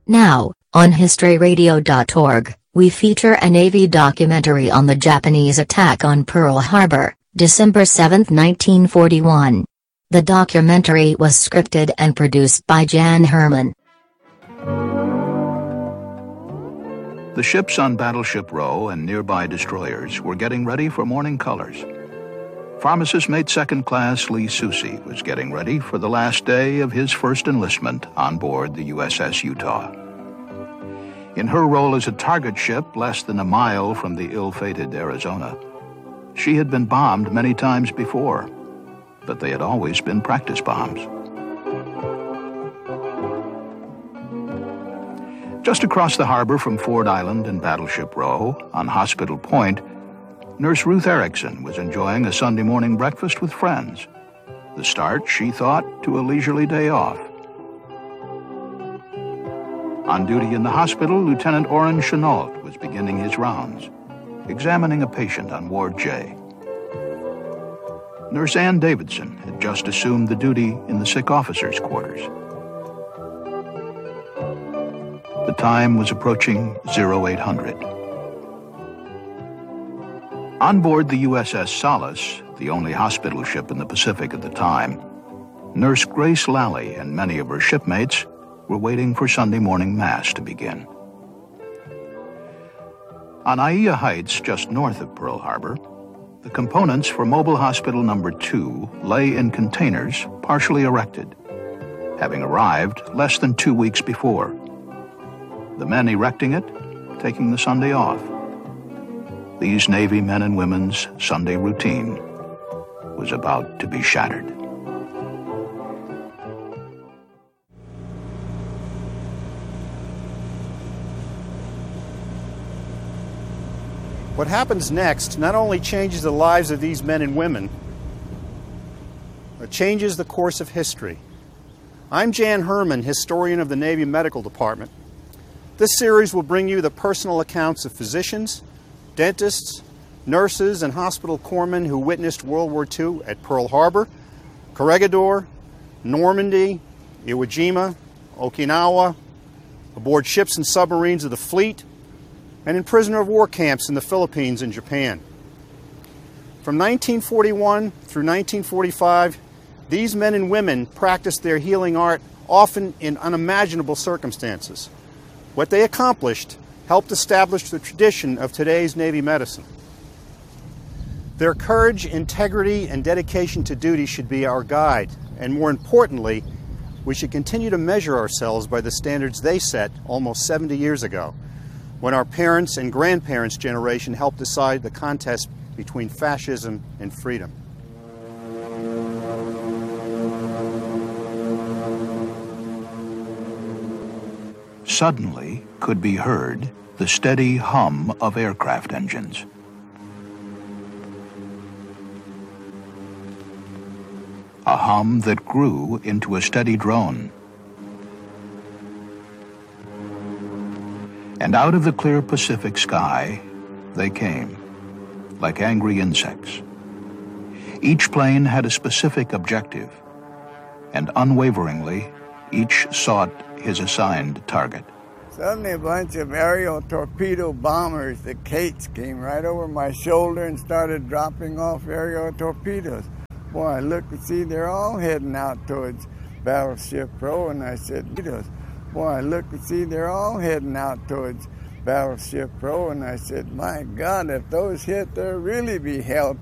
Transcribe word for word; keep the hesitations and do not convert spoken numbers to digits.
Now, on history radio dot org, we feature a Navy documentary on the Japanese attack on Pearl Harbor, December seventh nineteen forty-one. The documentary was scripted and produced by Jan Herman. The ships on Battleship Row and nearby destroyers were getting ready for morning colors. Pharmacist mate second class Lee Susi was getting ready for the last day of his first enlistment on board the U S S Utah. In her role as a target ship less than a mile from the ill-fated Arizona, she had been bombed many times before, but they had always been practice bombs. Just across the harbor from Ford Island and Battleship Row, on Hospital Point, Nurse Ruth Erickson was enjoying a Sunday morning breakfast with friends, the start, she thought, to a leisurely day off. On duty in the hospital, Lieutenant Orrin Chenault was beginning his rounds, examining a patient on Ward J. Nurse Ann Davidson had just assumed the duty in the sick officers' quarters. The time was approaching oh eight hundred. On board the U S S Solace, the only hospital ship in the Pacific at the time, Nurse Grace Lally and many of her shipmates were waiting for Sunday morning Mass to begin. On Aiea Heights, just north of Pearl Harbor, the components for Mobile Hospital Number Two lay in containers partially erected, having arrived less than two weeks before. The men erecting it taking the Sunday off. These Navy men and women's Sunday routine was about to be shattered. What happens next not only changes the lives of these men and women, but changes the course of history. I'm Jan Herman, historian of the Navy Medical Department. This series will bring you the personal accounts of physicians, dentists, nurses, and hospital corpsmen who witnessed World War Two at Pearl Harbor, Corregidor, Normandy, Iwo Jima, Okinawa, aboard ships and submarines of the fleet, and in prisoner of war camps in the Philippines and Japan. From nineteen forty-one through nineteen forty-five, these men and women practiced their healing art often in unimaginable circumstances. What they accomplished helped establish the tradition of today's Navy medicine. Their courage, integrity, and dedication to duty should be our guide, and more importantly, we should continue to measure ourselves by the standards they set almost seventy years ago, when our parents' and grandparents' generation helped decide the contest between fascism and freedom. Suddenly could be heard the steady hum of aircraft engines. A hum that grew into a steady drone. And out of the clear Pacific sky, they came, like angry insects. Each plane had a specific objective, and unwaveringly, each sought his assigned target. Suddenly a bunch of aerial torpedo bombers, the Kates, came right over my shoulder and started dropping off aerial torpedoes. Boy, I looked and see they're all heading out towards Battleship Row, and I said, boy, I looked and see they're all heading out towards Battleship Row, and I said, my God, if those hit, there'll really be hell